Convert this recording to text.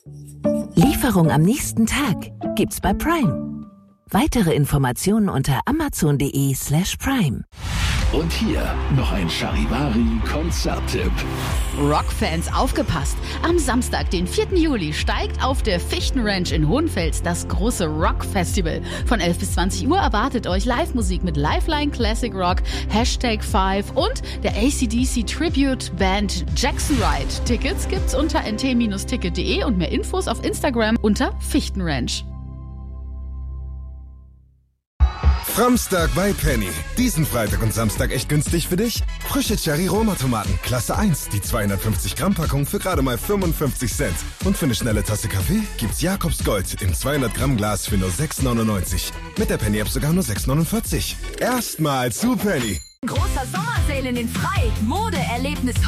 Lieferung am nächsten Tag gibt's bei Prime. Weitere Informationen unter amazon.de/prime. Und hier noch ein Charivari-Konzerttipp. Rockfans, aufgepasst! Am Samstag, den 4. Juli, steigt auf der Fichtenranch in Hohenfels das große Rock-Festival. Von 11 bis 20 Uhr erwartet euch Live-Musik mit Lifeline Classic Rock, #5 und der AC/DC Tribute-Band Jackson Ride. Tickets gibt's unter nt-ticket.de und mehr Infos auf Instagram unter Fichtenranch. Framstag bei Penny. Diesen Freitag und Samstag echt günstig für dich? Frische Cherry-Roma-Tomaten, Klasse 1, die 250-Gramm-Packung für gerade mal 55 Cent. Und für eine schnelle Tasse Kaffee gibt's Jakobs Gold im 200-Gramm-Glas für nur 6,99. Mit der Penny-App sogar nur 6,49. Erstmal zu Penny. Großer Sommersale in den Frei. Mode, Erlebnis,